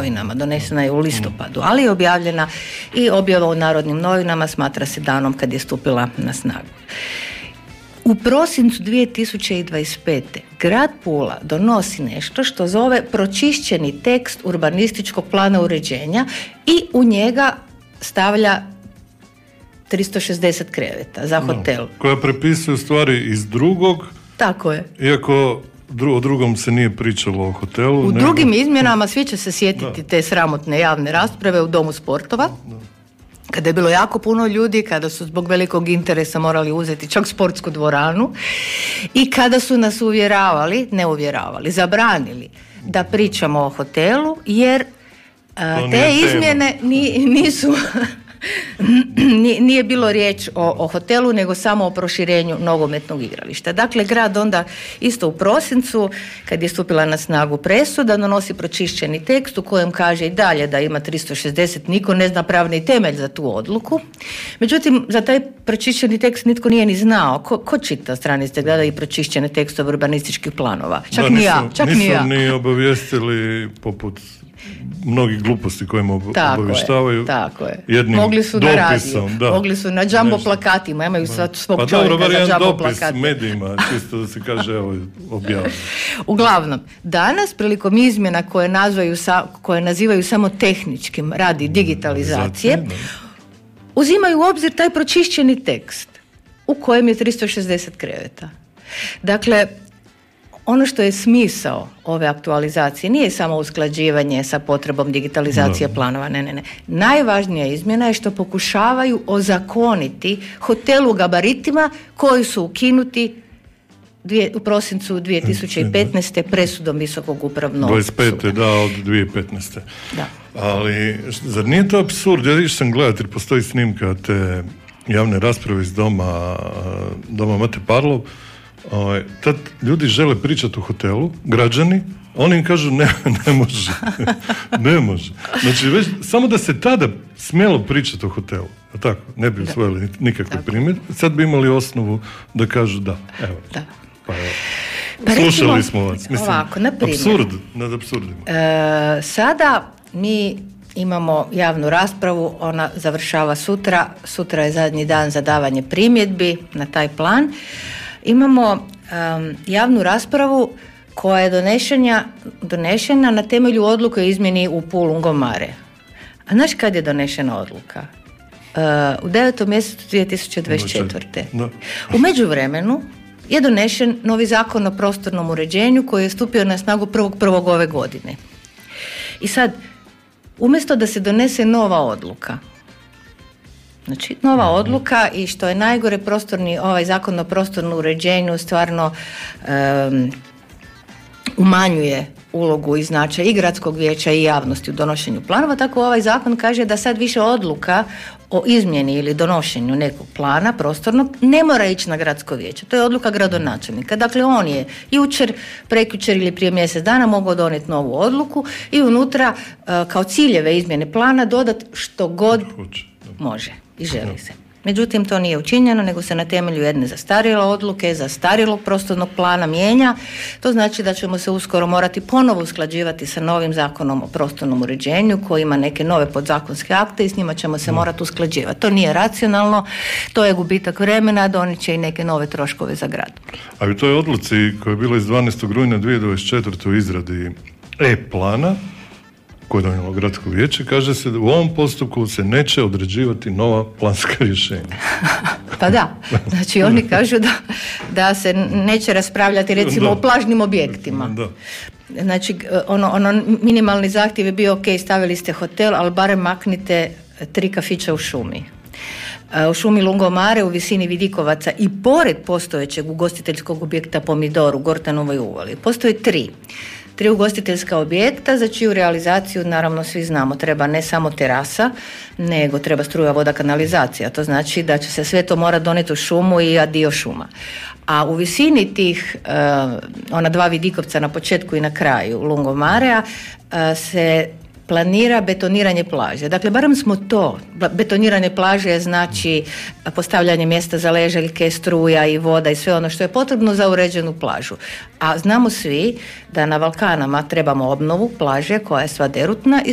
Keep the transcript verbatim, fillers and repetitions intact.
novinama, donesena je u listopadu, ali je objavljena i objava u Narodnim novinama smatra se danom kad je stupila na snagu. U prosincu dvije tisuće dvadeset pete. grad Pula donosi nešto što zove pročišćeni tekst urbanističkog plana uređenja i u njega stavlja tristo šezdeset kreveta za hotel. No, koja prepisuje stvari iz drugog. Tako je. Iako dru, o drugom se nije pričalo o hotelu. U nego... drugim izmjenama svi će se sjetiti da. te sramotne javne rasprave u Domu sportova. Da. Kada je bilo jako puno ljudi, kada su zbog velikog interesa morali uzeti čak sportsku dvoranu i kada su nas uvjeravali, ne uvjeravali, zabranili da pričamo o hotelu jer a, te izmjene ni, nisu... Nije bilo riječ o, o hotelu, nego samo o proširenju nogometnog igrališta. Dakle, grad onda isto u prosincu, kad je stupila na snagu presuda, donosi pročišćeni tekst u kojem kaže i dalje da ima tristo šezdeset, niko ne zna pravni temelj za tu odluku. Međutim, za taj pročišćeni tekst nitko nije ni znao. Ko, ko čita stranice grada i pročišćene tekstove urbanističkih planova? Čak ni ja. Čak nisu ni ja. ni obavijestili poput mnogih gluposti kojima ob- tako obavještavaju. Je, tako je. Jednim mogli su dopisom, na radiju, da. mogli su na jumbo plakatima, imaju sad svog pa čovjeka dobro, za jumbo dopis plakate. medijima, čisto da se kaže, evo, objavljeno. Uglavnom, danas prilikom izmjena koje, nazvaju sa, koje nazivaju samo tehničkim radi digitalizacije, Zatim, uzimaju u obzir taj pročišćeni tekst u kojem je tristo šezdeset kreveta. Dakle, ono što je smisao ove aktualizacije nije samo usklađivanje sa potrebom digitalizacije no. planova, ne, ne, ne. Najvažnija izmjena je što pokušavaju ozakoniti hotel u gabaritima koji su ukinuti dvije, u prosincu dvije tisuće petnaeste. presudom Visokog upravnog dvadeset pete suda. Da, od dvije tisuće petnaeste. Da. Ali, zar nije to apsurd? Ja išao sam gledati jer postoji snimka te javne rasprave iz doma, doma Mate Parlov. Ovaj, tad ljudi žele pričati u hotelu, građani, oni im kažu ne, ne može, ne može. Znači, već, samo da se tada smjelo pričati o hotelu, tako, ne bi usvojili nikakve primjer, sad bi imali osnovu da kažu da, evo. Da. Pa, evo. Pa slušali smo vas, mislim, ovako, na primjer, apsurd nad apsurdima. E, sada mi imamo javnu raspravu, ona završava sutra, sutra je zadnji dan za davanje primjedbi na taj plan. Imamo um, javnu raspravu koja je donešena, donešena na temelju odluke o izmjeni u Pulu Lungomare. A znaš kad je donešena odluka? Uh, u devetom mjesecu dvije tisuće dvadeset četvrte. Da. U međuvremenu je donešen novi zakon o prostornom uređenju koji je stupio na snagu prvog prvog ove godine. I sad, umjesto da se donese nova odluka, znači nova odluka i što je najgore, prostorni, ovaj zakon o prostornom uređenju stvarno um, umanjuje ulogu i značaj i gradskog vijeća i javnosti u donošenju planova, tako ovaj zakon kaže da sad više odluka o izmjeni ili donošenju nekog plana prostornog ne mora ići na gradsko vijeće. To je odluka gradonačelnika. Dakle, on je jučer, prekjučer ili prije mjesec dana mogao donijeti novu odluku i unutra uh, kao ciljeve izmjene plana dodati što god može i želi se. Međutim, to nije učinjeno, nego se na temelju jedne zastarjele odluke, zastarjelog prostornog plana mijenja. To znači da ćemo se uskoro morati ponovo usklađivati sa novim zakonom o prostornom uređenju koji ima neke nove podzakonske akte i s njima ćemo se morati usklađivati. To nije racionalno, to je gubitak vremena, donijet će i neke nove troškove za grad. A u toj odluci koja je bila iz dvanaestog rujna dvije tisuće dvadeset četvrte u izradi e-plana, koje je donijelo gradsko vijeće, kaže se da u ovom postupku se neće određivati nova planska rješenja. Pa da, znači oni kažu da, da se neće raspravljati recimo da. o plažnim objektima. Da. Znači ono, ono minimalni zahtjev je bio ok, stavili ste hotel, ali barem maknite tri kafića u šumi. U šumi Lungomare u visini Vidikovaca i pored postojećeg ugostiteljskog objekta Pomidor u Gortanovoj uvali. Postoje tri. Tri ugostiteljska objekta za čiju realizaciju, naravno svi znamo, treba ne samo terasa, nego treba struja, voda, kanalizacija. To znači da će se sve to morati donijeti u šumu i a dio šuma. A u visini tih, uh, ona dva Vidikovca na početku i na kraju Lungomarea, uh, se planira betoniranje plaže. Dakle, barem smo to. Betoniranje plaže znači postavljanje mjesta za ležaljke, struja i voda i sve ono što je potrebno za uređenu plažu. A znamo svi da na Balkanama trebamo obnovu plaže koja je sva derutna i